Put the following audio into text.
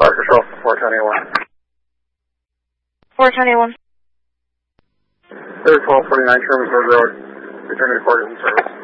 Dr. Shaw for 421. 421. There's 1249 Shermansburg Road. Returning to court in service.